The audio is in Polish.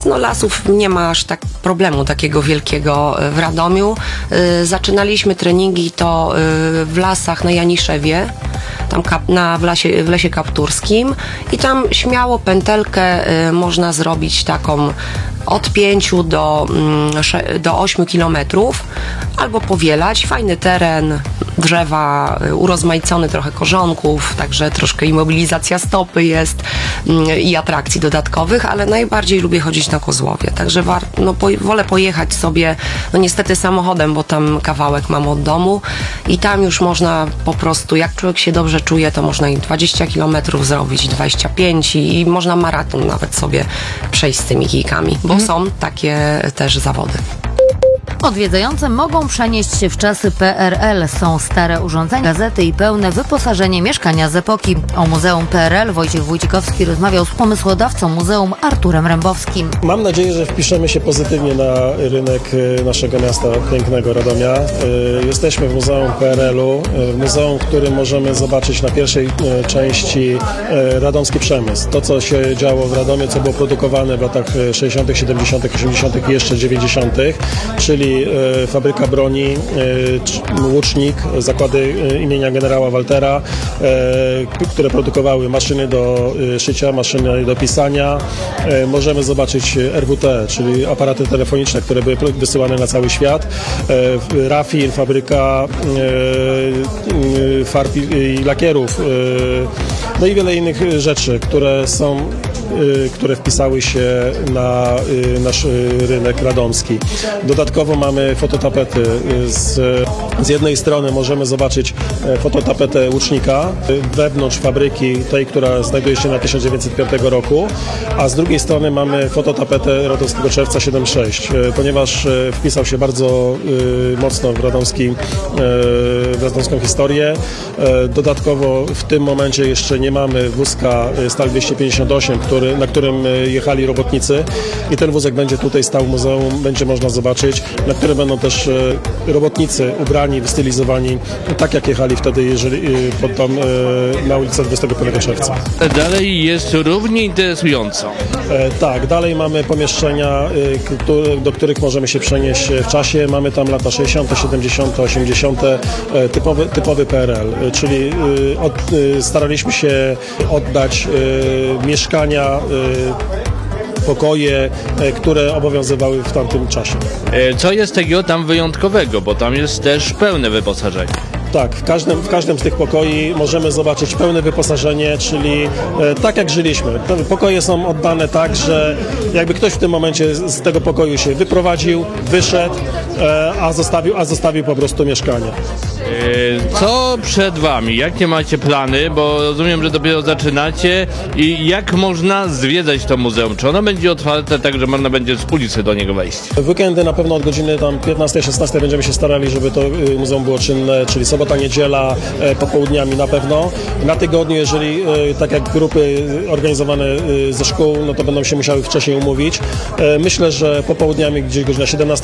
no lasów nie ma aż tak problemu takiego wielkiego w Radomiu. Zaczynaliśmy treningi to w lasach na Janiszewie, tam w lesie kapturskim i tam śmiało pętelkę można zrobić taką od 5 do 8 kilometrów, albo powielać. Fajny teren, drzewa, urozmaicony trochę korzonków, także troszkę imobilizacja stopy jest i atrakcji dodatkowych, ale najbardziej lubię chodzić na Kozłowie, także wolę pojechać sobie, no niestety samochodem, bo tam kawałek mam od domu i tam już można po prostu, jak człowiek się dobrze czuje, to można i 20 kilometrów zrobić, 25 i można maraton nawet sobie przejść z tymi kijkami, bo są takie też zawody. Odwiedzający mogą przenieść się w czasy PRL. Są stare urządzenia, gazety i pełne wyposażenie mieszkania z epoki. O Muzeum PRL Wojciech Wójcikowski rozmawiał z pomysłodawcą muzeum Arturem Rembowskim. Mam nadzieję, że wpiszemy się pozytywnie na rynek naszego miasta pięknego Radomia. Jesteśmy w Muzeum PRL-u, muzeum, w którym możemy zobaczyć na pierwszej części radomski przemysł. To, co się działo w Radomiu, co było produkowane w latach 60., 70., 80. i jeszcze 90., czyli fabryka broni, łucznik, zakłady imienia generała Waltera, które produkowały maszyny do szycia, maszyny do pisania. Możemy zobaczyć RWT, czyli aparaty telefoniczne, które były wysyłane na cały świat. Rafil, fabryka farb i lakierów. No i wiele innych rzeczy, które wpisały się na nasz rynek radomski. Dodatkowo mamy fototapety. Z jednej strony możemy zobaczyć fototapetę łucznika wewnątrz fabryki, tej, która znajduje się na 1905 roku, a z drugiej strony mamy fototapetę Radomskiego Czerwca 7.6, ponieważ wpisał się bardzo mocno w radomską historię. Dodatkowo w tym momencie jeszcze nie mamy wózka Stal 258, na którym jechali robotnicy i ten wózek będzie tutaj stał w muzeum, będzie można zobaczyć, na którym będą też robotnicy ubrani, wystylizowani, tak jak jechali wtedy na ulicę 25 czerwca. Dalej jest równie interesująco. Tak, dalej mamy pomieszczenia, do których możemy się przenieść w czasie. Mamy tam lata 60., 70., 80., typowy PRL, czyli staraliśmy się oddać mieszkania, pokoje, które obowiązywały w tamtym czasie. Co jest takiego tam wyjątkowego, bo tam jest też pełne wyposażenie. Tak, w każdym z tych pokoi możemy zobaczyć pełne wyposażenie, czyli tak jak żyliśmy. Te pokoje są oddane tak, że jakby ktoś w tym momencie z tego pokoju się wyprowadził, wyszedł, a zostawił po prostu mieszkanie. Co przed wami? Jakie macie plany? Bo rozumiem, że dopiero zaczynacie i jak można zwiedzać to muzeum? Czy ono będzie otwarte tak, że można będzie z ulicy do niego wejść? W weekendy na pewno od godziny tam 15-16 będziemy się starali, żeby to muzeum było czynne, czyli sobota, niedziela, popołudniami na pewno. Na tygodniu, jeżeli tak jak grupy organizowane ze szkół, no to będą się musiały wcześniej umówić. Myślę, że popołudniami gdzieś godzina 17